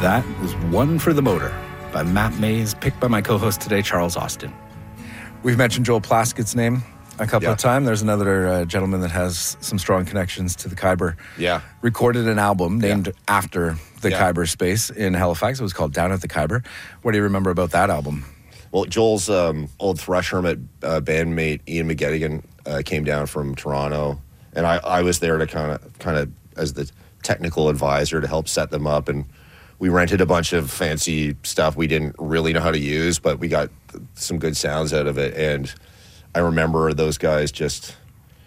That was One for the Motor by Matt Mays, picked by my co-host today, Charles Austin. We've mentioned Joel Plaskett's name a couple of times. There's another gentleman that has some strong connections to the Khyber. Yeah. Recorded an album named after the Khyber space in Halifax. It was called Down at the Khyber. What do you remember about that album? Well, Joel's old Thrush Hermit bandmate Ian McGettigan came down from Toronto, and I was there to kind of as the technical advisor to help set them up, and we rented a bunch of fancy stuff we didn't really know how to use, but we got some good sounds out of it. And I remember those guys just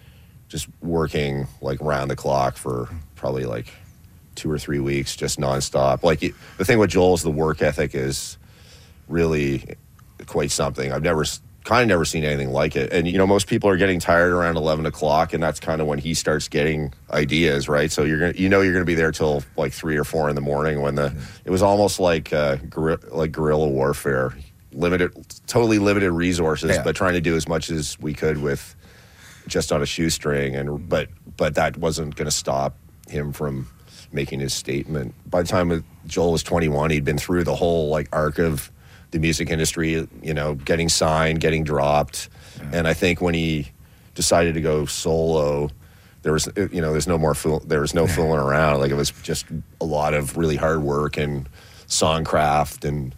working like round the clock for probably like 2 or 3 weeks, just nonstop. Like the thing with Joel is the work ethic is really quite something. I've never seen anything like it. And, you know, most people are getting tired around 11 o'clock, and that's kind of when he starts getting ideas, right? So you're going to be there till like 3 or 4 in the morning when it was almost like guerrilla warfare, totally limited resources, but trying to do as much as we could with just on a shoestring. But that wasn't going to stop him from making his statement. By the time Joel was 21, he'd been through the whole like arc of the music industry, you know, getting signed, getting dropped. And I think when he decided to go solo, there was no fooling around. Like, it was just a lot of really hard work and songcraft, and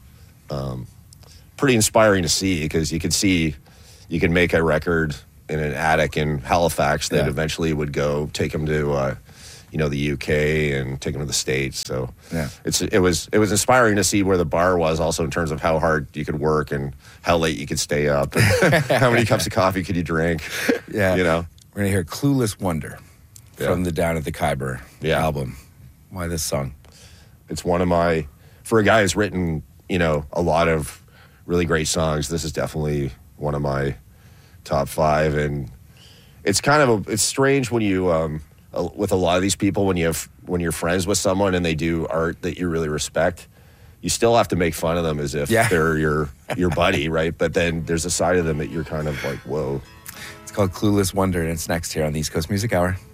pretty inspiring to see, because you could see you can make a record in an attic in Halifax that eventually would go take him to the UK and take him to the States. So it was inspiring to see where the bar was, also in terms of how hard you could work and how late you could stay up and how many cups of coffee could you drink. Yeah. You know? We're going to hear Clueless Wonder from the Down at the Khyber album. Why this song? It's one of my, for a guy who's written, you know, a lot of really great songs, this is definitely one of my top 5. And it's it's strange when you, with a lot of these people, when you're friends with someone and they do art that you really respect, you still have to make fun of them as if they're your buddy, right? But then there's a side of them that you're kind of like, whoa. It's called Clueless Wonder, and it's next here on the East Coast Music Hour.